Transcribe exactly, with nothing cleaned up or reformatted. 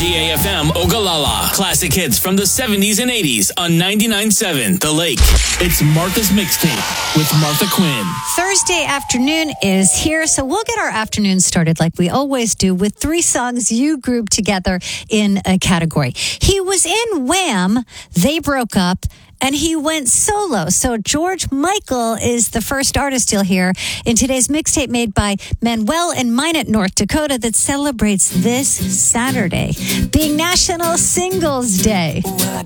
G A F M Ogallala. Classic hits from the seventies and eighties on ninety-nine point seven The Lake. It's Martha's Mixtape with Martha Quinn. Thursday afternoon is here, so we'll get our afternoon started like we always do with three songs you grouped together in a category. He was in Wham, they broke up, and he went solo. So George Michael is the first artist you'll hear in today's mixtape made by Manuel in Minot, North Dakota, that celebrates this Saturday being National Singles Day.